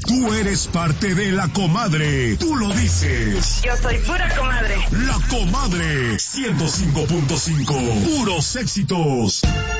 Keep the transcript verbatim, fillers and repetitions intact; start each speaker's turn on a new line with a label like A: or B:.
A: Tú eres parte de La Comadre. Tú lo dices.
B: Yo soy pura comadre.
A: La Comadre. ciento cinco punto cinco. Puros éxitos.